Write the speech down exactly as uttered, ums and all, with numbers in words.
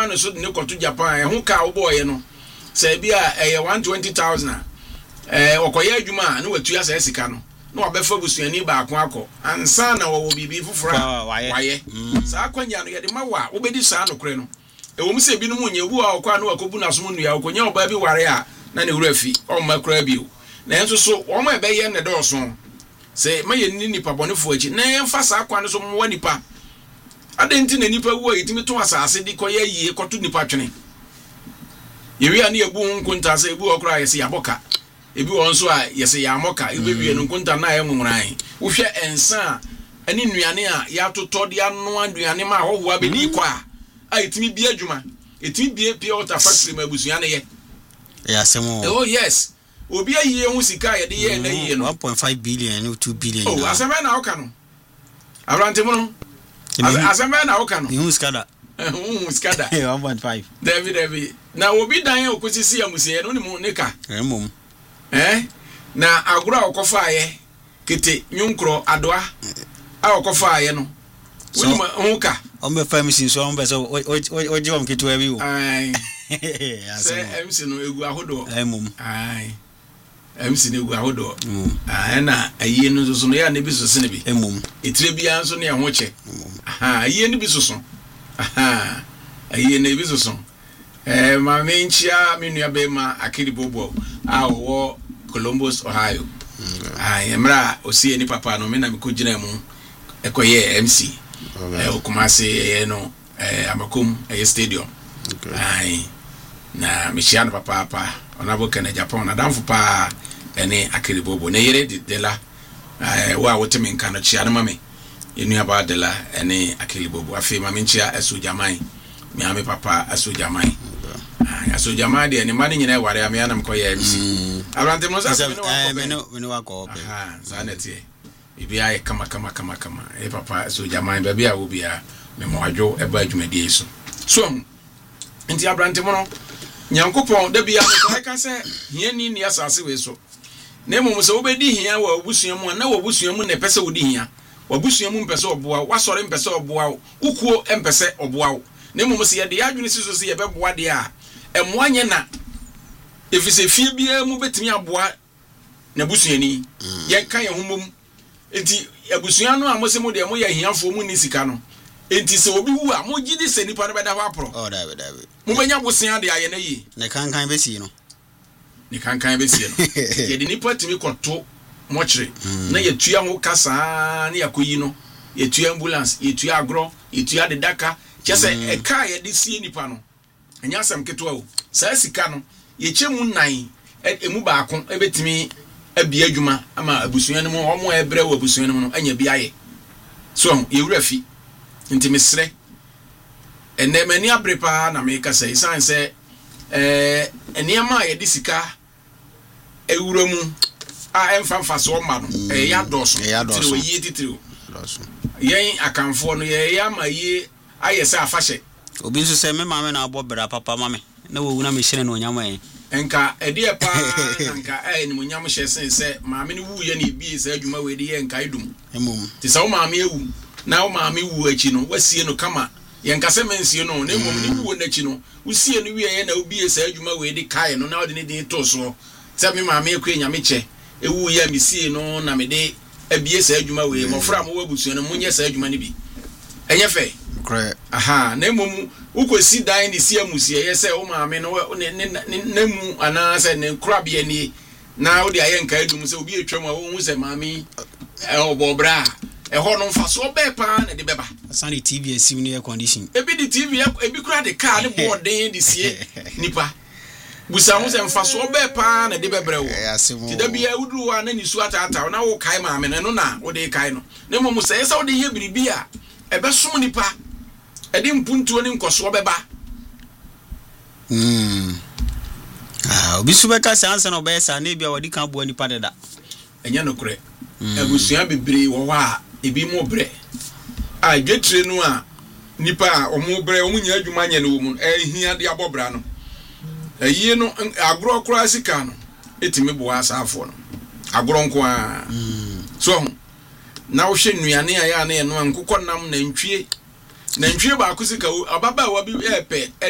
no so de ne koto Japan e ho ka wo boy no say bia e one hundred twenty thousand eh okoye adwuma na watu asa sika no na obefa busuani ba ako akọ ansa na wo bibi fufura waye sa akwanya no ye de mawa wo bedi sa no kure no e wo mse bi no munye wu a okwa na wakobu na so mu ya okonya oba bi ware a na ne wura fi o ma kura bi o na enso so wo ma ebe ye ne do so se ma ye ni nipa bonefo achi na ye mfa sa akwa no so mo nipa adenti na nipa wu a yitimi to asase di koye yie koto nipa twene yewi ani ebu nkunta se ebu okra yesi yaboka ebi won so a yesi yamoka ebewie no nkunta na ye nwuran wo hwe ensa ani nuane a ya totɔ de ano aduane ma hoho abedi kwa a yitimi bi adwuma yitimi bi pia water factory ma busuane ye ya semo oh yes obi ayi hu sika ye de ye na yi no one point five billion no two billion oh asema na oka no abrante mu no asema na oka no hu skada hu skada one point five David David na obi dan okosisi amusie no ni mu nika emom eh na agura okofa ye kete nyunkro adoa a okofa ye no woni hu ka on be family so on be so o je won ketu abi wo ai se M C no egu ahodo emom ai M C no egu ahodo ai na ayi no so no ya ne bi so se ne bi emom etire bia so ne ya ho che aha ayi ne bi so so aha ayi ne bi so so eh ma me nchia me nua be ma akiri bobo a wo Columbus Ohio ai emra osie ni papa no me na me ko gina mu ekoye M C eh okumase ye no eh amakom eh stadium ai na me chia no papa papa ona bo kana Japan na danfo pa ene akiri bobo ne yere de la eh wa wotemi nka no chia no mame yenu aba de la ene akiri bobo afi ma me nchia esu jamai me ame papa esu jamai ah esu jamai de ne mani nyina ware ame anam ko ye M C abrante mo sa me no me no wako ope ah zanete ibi ay kama kama kama kama e papa esu jamai ba bia wo bia me mo adwo e ba adwumadi eso so nti abrante mo no nyankopon da bia me ka se hia ni ni asase we so na mo se wo bedi hia wa obusuamu na wo obusuamu ne pese wo di hia wo obusuamu mpese oboa wa sore mpese oboa ukuo mpese oboa na mo se ye de adwene siso se ye beboa de a emoanye na efise fie bia mu betimi aboa na busuani ye kan ye homom enti abusuanu a mo se mo de mo ye hiafo mu ni sika no enti se obi wu a mo gidi se nipa no beda ho apro oh da da mo benya bosia de aye na yi ne kan kan besi no ne kan kan besi no ye de nipa timi koto mo kire na ye tua ho kasa na yakoyi no ye tua ambulance ye tua agro ye tua de daka chese e ka ye de sie nipa no enya asem keto o sa sika no ye chemu nan emu ba akon ebetimi abia adwuma ama abusuan no mo omo ebre wa abusuan no no anya bia ye so ye wura fi nti mesre ene mani abrepa na me ka sei san se eh eniama ye disika ewura mu a emfa mfa so ma no eh ya doso tiri oyi titiri doso yen akanfo no ye ya ma ye ayese afahye obi nso se me ma me na abo bra papa ma me na wo wuna me hyene no nyama yen enka edie pa enka eh ni munyam hye sen se ma me ni wu ye ni bi se adwuma we de ye enka idum emum ti sa wo ma me ewu na wo ma me wu achi no wasie no kama yenka se mensie no na emum ni wu na achi no usie no wie ye na obi se adwuma we de kai no na wo de ne din to so se me ma me ekwe nyame che ewu ya misie no na me de abie se adwuma we mo fra mo wabusu no munye se adwuma ni bi enye fe kre aha na emum ukosi dan ni sie amusie ye se wo ma me no na mu ana se ne krabie ni na wo de ayenka adum se obi etwam a wo hu se ma me e obobra e ho no mfa so be pa na de beba asani T V esi ni air condition ebi di T V ebi kura de car de board den di sie nipa busa hu se mfa so be pa na de bebre wo ti da bia wudu wa na nisu atata na wo kai ma me no na wo de kai no na mo se se wo de ye biribi a e be som nipa e de mpuntuo ni nkoso beba mm ah obi su be ka sansa no be sa na bia wodi kan bo nipa deda enya no kure abusua bebre wo wa ebi mo bre a dwetire no a nipa a omo bre omo nya adwuma nya no mu eh hia de abobra no ayi no agro kura sika no etimi bo asafo no agro nko a so na wo hwe nuane a ya na ye no nkokɔ nam na ntwie na ntwie ba ko sika ababa wa bi epe